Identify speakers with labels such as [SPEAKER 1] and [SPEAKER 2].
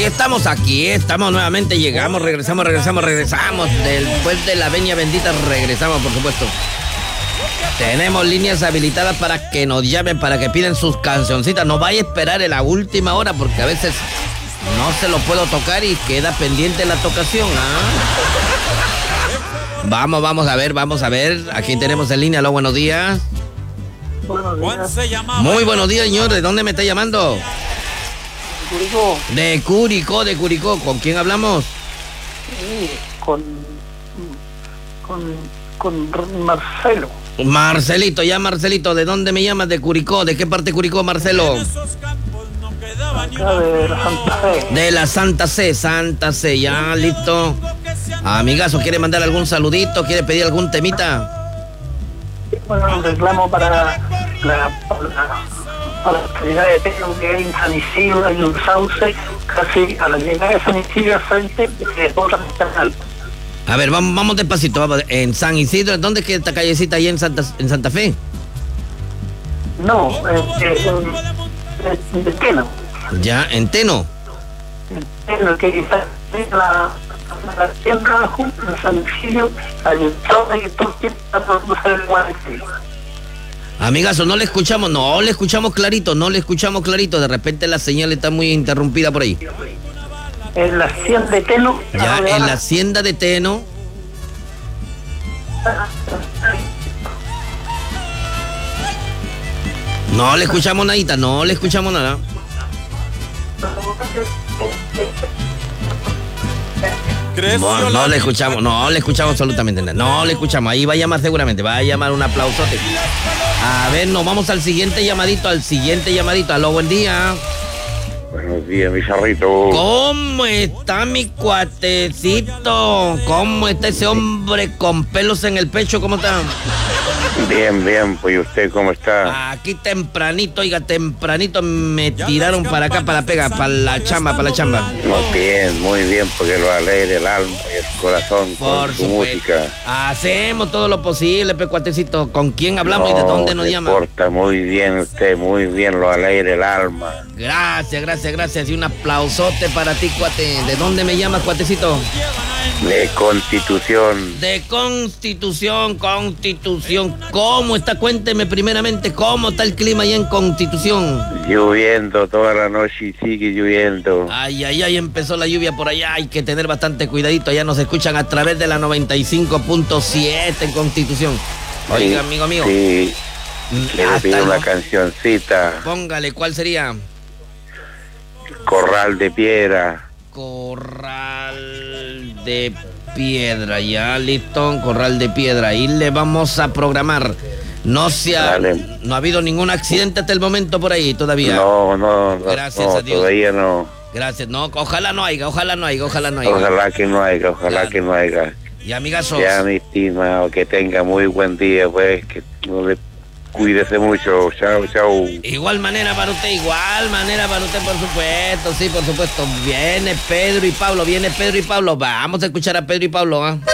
[SPEAKER 1] Aquí estamos nuevamente, llegamos, regresamos. Después de la veña bendita, regresamos, por supuesto. Tenemos líneas habilitadas para que nos llamen, para que piden sus cancioncitas. No vaya a esperar en la última hora, porque a veces no se lo puedo tocar y queda pendiente la tocación, Vamos a ver. Aquí tenemos en línea. Aló, buenos días.
[SPEAKER 2] Buenos días.
[SPEAKER 1] Muy buenos días, señor. ¿De dónde me está llamando?
[SPEAKER 2] Curicó.
[SPEAKER 1] De Curicó. ¿Con quién hablamos?
[SPEAKER 2] Sí, con Marcelo.
[SPEAKER 1] Marcelito, ¿de dónde me llamas? De Curicó. ¿De qué parte de Curicó, Marcelo?
[SPEAKER 2] Acá de la Santa Fe.
[SPEAKER 1] De la Santa C, ya, listo. Amigazo, ¿quiere mandar algún saludito? ¿Quiere pedir algún temita?
[SPEAKER 2] Bueno, un reclamo para la calidad de Teno que hay en San Isidro, hay un sauce, casi a la llegada de San Isidro al frente, de otra canal.
[SPEAKER 1] A ver, vamos despacito, vamos. En San Isidro, ¿dónde es que esta callecita ahí en Santa Fe?
[SPEAKER 2] No, de Teno.
[SPEAKER 1] Ya, en Teno.
[SPEAKER 2] Teno, que está en la tienda junto a San Isidro, hay un sauce y todo tiempo para producir el guarete.
[SPEAKER 1] Amigazo, no le escuchamos clarito. De repente la señal está muy interrumpida por ahí.
[SPEAKER 2] En la hacienda de Teno.
[SPEAKER 1] Ya, en la hacienda de Teno. No le escuchamos nadita, no le escuchamos nada. Bueno, no le escuchamos absolutamente nada. No le escuchamos, ahí va a llamar seguramente, va a llamar un aplausote. A ver, nos vamos al siguiente llamadito. Aló, buen día.
[SPEAKER 3] Buenos días, mi jarrito.
[SPEAKER 1] ¿Cómo está mi cuatecito? ¿Cómo está ese hombre con pelos en el pecho? ¿Cómo está?
[SPEAKER 3] Bien, pues ¿y usted cómo está?
[SPEAKER 1] Aquí tempranito me tiraron para acá, para la pega, para la chamba.
[SPEAKER 3] Muy bien, porque lo alegra el alma y el corazón con su música.
[SPEAKER 1] Hacemos todo lo posible, cuatecito. ¿Con quién hablamos y de dónde nos llama?
[SPEAKER 3] Se porta muy bien usted, muy bien, lo alegra el alma.
[SPEAKER 1] Gracias. Y un aplausote para ti, cuate. ¿De dónde me llamas, cuatecito?
[SPEAKER 3] De Constitución.
[SPEAKER 1] De Constitución. ¿Cómo está? Cuénteme primeramente, ¿cómo está el clima allá en Constitución?
[SPEAKER 3] Lloviendo toda la noche y sigue lloviendo.
[SPEAKER 1] Ay, empezó la lluvia por allá. Hay que tener bastante cuidadito. Allá nos escuchan a través de la 95.7 en Constitución. Oiga, amigo mío.
[SPEAKER 3] Sí. Le pido una cancioncita.
[SPEAKER 1] Póngale, ¿cuál sería?
[SPEAKER 3] Corral de Piedra.
[SPEAKER 1] Corral de Piedra, ya listo, Corral de Piedra. Ahí le vamos a programar. No ha habido ningún accidente hasta el momento por ahí todavía.
[SPEAKER 3] No.
[SPEAKER 1] Gracias a Dios.
[SPEAKER 3] Todavía no.
[SPEAKER 1] Gracias, no, ojalá no haya.
[SPEAKER 3] Ojalá que no haya.
[SPEAKER 1] Y amigazos.
[SPEAKER 3] Ya, mi estimado, que tenga muy buen día, pues, que no le cuídese mucho. Chao.
[SPEAKER 1] Igual manera para usted, por supuesto. Sí, por supuesto. Viene Pedro y Pablo. Vamos a escuchar a Pedro y Pablo,